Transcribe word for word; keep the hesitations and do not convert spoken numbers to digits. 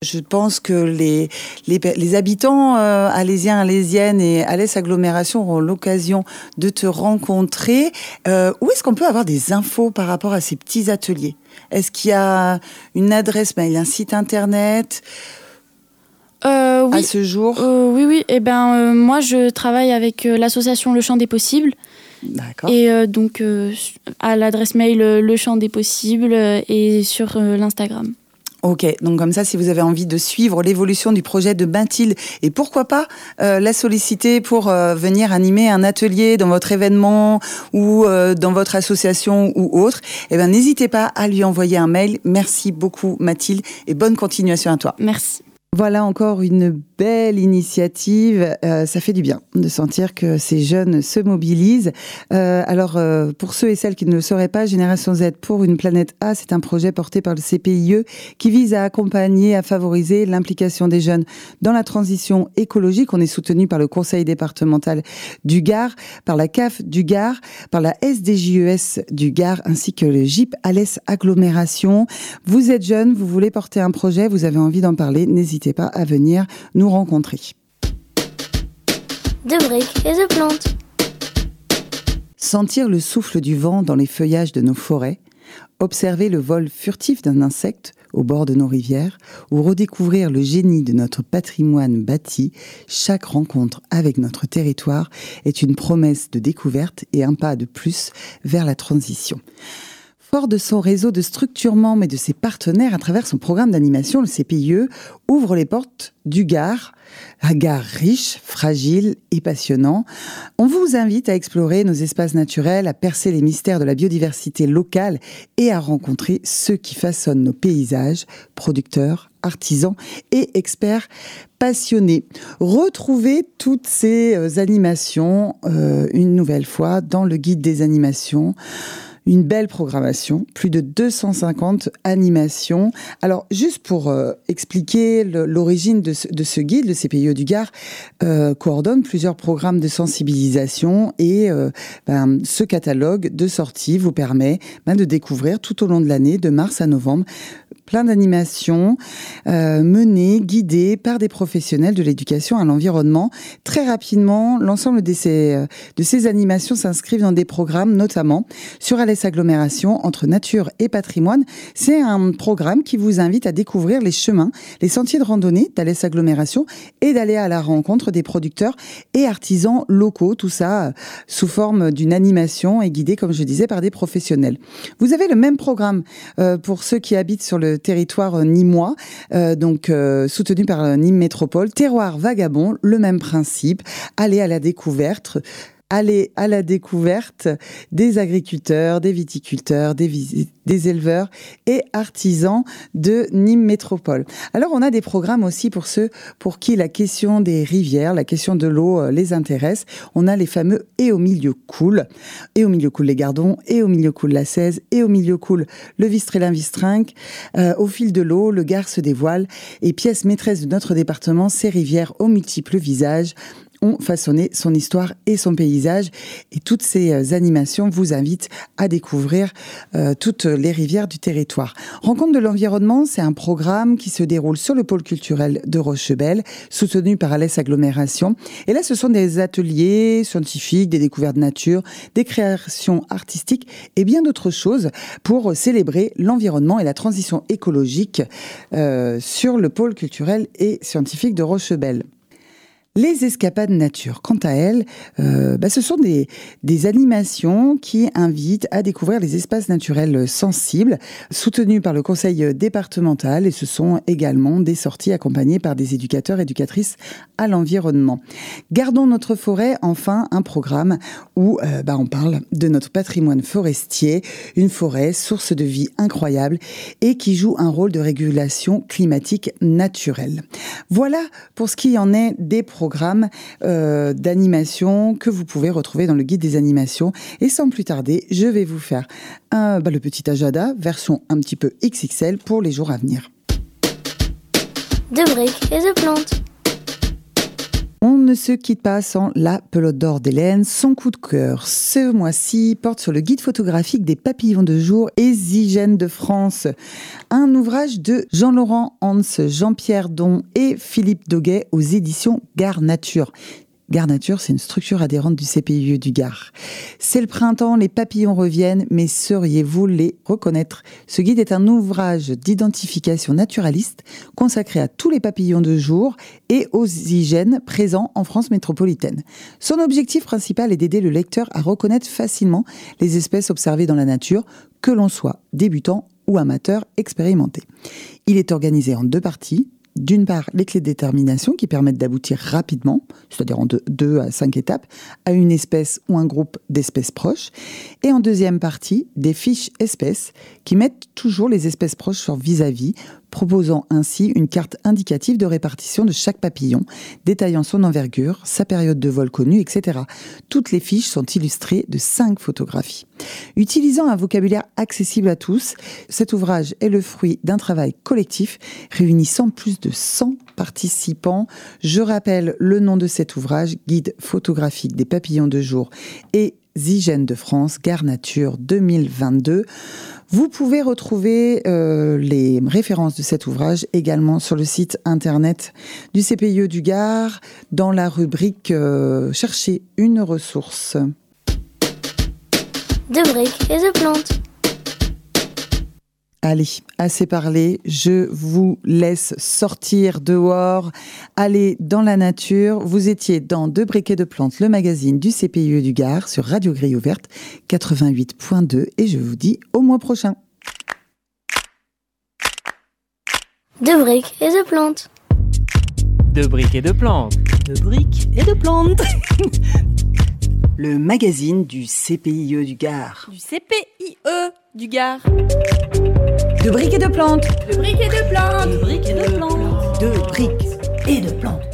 Je pense que les, les, les habitants euh, alésiens, alésiennes et Alès Agglomération auront l'occasion de te rencontrer. Euh, où est-ce qu'on peut avoir des infos par rapport à ces petits ateliers ? Est-ce qu'il y a une adresse mail, un site internet euh, oui. à ce jour ? euh, Oui, oui. Eh ben, euh, moi, je travaille avec euh, l'association Le Champ des Possibles. D'accord. Et euh, donc, euh, à l'adresse mail euh, Le Champ des Possibles euh, et sur euh, l'Instagram. Ok, donc comme ça, si vous avez envie de suivre l'évolution du projet de Baintil et pourquoi pas euh, la solliciter pour euh, venir animer un atelier dans votre événement ou euh, dans votre association ou autre, eh ben n'hésitez pas à lui envoyer un mail. Merci beaucoup Mathilde et bonne continuation à toi. Merci. Voilà encore une belle initiative. Euh, ça fait du bien de sentir que ces jeunes se mobilisent. Euh, alors, euh, pour ceux et celles qui ne le sauraient pas, Génération Z pour une planète A, c'est un projet porté par le C P I E qui vise à accompagner, à favoriser l'implication des jeunes dans la transition écologique. On est soutenu par le Conseil départemental du Gard, par la C A F du Gard, par la S D J E S du Gard, ainsi que le G I P Alès Agglomération. Vous êtes jeune, vous voulez porter un projet, vous avez envie d'en parler, n'hésitez pas à venir nous rencontrer. De briques et de plantes. Sentir le souffle du vent dans les feuillages de nos forêts, observer le vol furtif d'un insecte au bord de nos rivières ou redécouvrir le génie de notre patrimoine bâti, chaque rencontre avec notre territoire est une promesse de découverte et un pas de plus vers la transition. Fort de son réseau de structurement mais de ses partenaires à travers son programme d'animation, le C P I E ouvre les portes du Gard, un Gard riche, fragile et passionnant. On vous invite à explorer nos espaces naturels, à percer les mystères de la biodiversité locale et à rencontrer ceux qui façonnent nos paysages, producteurs, artisans et experts passionnés. Retrouvez toutes ces animations euh, une nouvelle fois dans le guide des animations. Une belle programmation, plus de deux cent cinquante animations. Alors, juste pour euh, expliquer le, l'origine de ce, de ce guide, le C P I E du Gard euh, coordonne plusieurs programmes de sensibilisation et euh, ben, ce catalogue de sorties vous permet ben, de découvrir tout au long de l'année, de mars à novembre, plein d'animations euh, menées, guidées par des professionnels de l'éducation à l'environnement. Très rapidement, l'ensemble de ces, de ces animations s'inscrivent dans des programmes, notamment sur Alès Agglomération, entre nature et patrimoine. C'est un programme qui vous invite à découvrir les chemins, les sentiers de randonnée d'Alès Agglomération et d'aller à la rencontre des producteurs et artisans locaux. Tout ça sous forme d'une animation et guidé, comme je disais, par des professionnels. Vous avez le même programme euh, pour ceux qui habitent sur le territoire nîmois, euh, donc euh, soutenu par Nîmes Métropole. Terroir vagabond, le même principe. Aller à la découverte. Aller à la découverte des agriculteurs, des viticulteurs, des, vis- des éleveurs et artisans de Nîmes Métropole. Alors, on a des programmes aussi pour ceux pour qui la question des rivières, la question de l'eau euh, les intéresse. On a les fameux « Et au milieu cool ». Et au milieu cool les Gardons, et au milieu cool la Cèze, et au milieu cool le Vistrélin-Vistrinck. Euh, au fil de l'eau, le Gard se dévoile. Et pièce maîtresse de notre département, ces rivières aux multiples visages ont façonné son histoire et son paysage. Et toutes ces animations vous invitent à découvrir euh, toutes les rivières du territoire. Rencontre de l'environnement, c'est un programme qui se déroule sur le pôle culturel de Rochebelle, soutenu par Alès Agglomération. Et là, ce sont des ateliers scientifiques, des découvertes de nature, des créations artistiques et bien d'autres choses pour célébrer l'environnement et la transition écologique euh, sur le pôle culturel et scientifique de Rochebelle. Les escapades nature, quant à elles, euh, bah, ce sont des, des animations qui invitent à découvrir les espaces naturels sensibles, soutenus par le conseil départemental, et ce sont également des sorties accompagnées par des éducateurs et éducatrices à l'environnement. Gardons notre forêt, enfin, un programme où euh, bah, on parle de notre patrimoine forestier, une forêt, source de vie incroyable, et qui joue un rôle de régulation climatique naturelle. Voilà pour ce qui en est des programmes programme euh, d'animation que vous pouvez retrouver dans le guide des animations. Et sans plus tarder, je vais vous faire un, bah, le petit agenda, version un petit peu X X L pour les jours à venir. De briques et de plantes. On ne se quitte pas sans la pelote d'or d'Hélène. Son coup de cœur ce mois-ci porte sur le guide photographique des papillons de jour et zygènes de France. Un ouvrage de Jean-Laurent Hans, Jean-Pierre Don et Philippe Doguet aux éditions Gare Nature. Gare Nature, c'est une structure adhérente du C P I E du Gard. C'est le printemps, les papillons reviennent, mais sauriez-vous les reconnaître ? Ce guide est un ouvrage d'identification naturaliste consacré à tous les papillons de jour et aux zygènes présents en France métropolitaine. Son objectif principal est d'aider le lecteur à reconnaître facilement les espèces observées dans la nature, que l'on soit débutant ou amateur expérimenté. Il est organisé en deux parties. D'une part, les clés de détermination qui permettent d'aboutir rapidement, c'est-à-dire en deux, deux à cinq étapes, à une espèce ou un groupe d'espèces proches. Et en deuxième partie, des fiches espèces qui mettent toujours les espèces proches sur vis-à-vis, proposant ainsi une carte indicative de répartition de chaque papillon, détaillant son envergure, sa période de vol connue, et cetera. Toutes les fiches sont illustrées de cinq photographies. Utilisant un vocabulaire accessible à tous, cet ouvrage est le fruit d'un travail collectif réunissant plus de cent participants. Je rappelle le nom de cet ouvrage, Guide photographique des papillons de jour et zygènes de France, Gare Nature deux mille vingt-deux. Vous pouvez retrouver euh, les références de cet ouvrage également sur le site internet du C P I E du Gard dans la rubrique euh, « Chercher une ressource ». De briques et de plantes. Allez, assez parlé, je vous laisse sortir dehors, aller dans la nature. Vous étiez dans De briques et de plantes, le magazine du C P I E du Gard sur Radio Grille Ouverte quatre-vingt-huit point deux et je vous dis au mois prochain. De briques et de plantes. De briques et de plantes. De briques et de plantes. Le magazine du C P I E du Gard. Du C P I E du Gard. De briques et de plantes. De briques et de plantes. De briques et de plantes. De briques et de plantes.